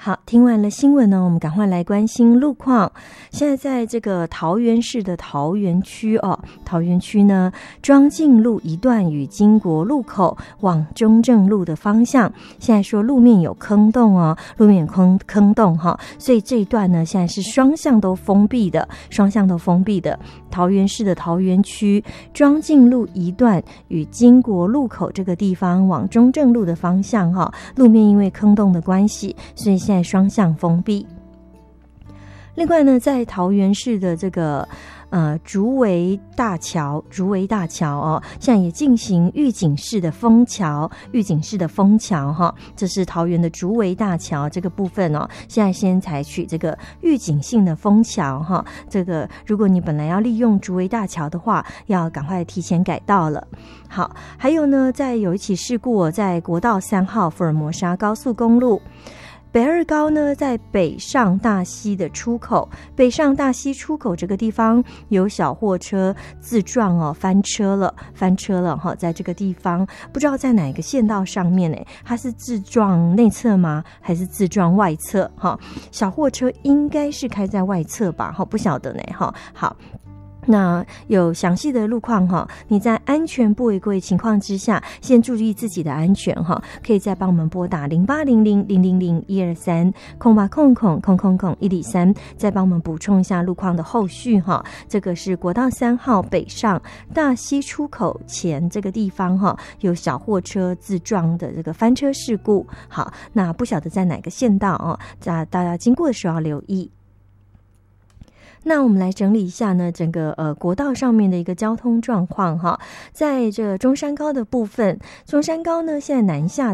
好，听完了新闻呢，我们赶快来关心路况。现在在这个桃园市的桃园区桃园区呢，庄敬路一段与经国路口往中正路的方向，现在说路面有坑洞路面有坑洞所以这一段呢，现在是双向都封闭的。桃园市的桃园区庄敬路一段与经国路口这个地方往中正路的方向路面因为坑洞的关系，所以现在双向封闭。另外呢，在桃园市的这个竹围大桥现在也进行预警式的封桥这是桃园的竹围大桥这个部分现在先采取这个预警性的封桥这个如果你本来要利用竹围大桥的话，要赶快提前改道了。好，还有呢，有一起事故在国道3号福尔摩沙高速公路北二高呢，在北上大溪的出口，这个地方有小货车自撞翻车了在这个地方不知道在哪个线道上面它是自撞内侧吗？还是自撞外侧小货车应该是开在外侧吧不晓得好，那有详细的路况你在安全不违规情况之下，先注意自己的安全可以再帮我们拨打08000001230800000103，再帮我们补充一下路况的后续这个是国道3号北上大溪出口前这个地方有小货车自撞的这个翻车事故。好，那不晓得在哪个县道大家经过的时候要留意。那我们来整理一下呢，整个国道上面的一个交通状况在这个中山高的部分，中山高呢现在南下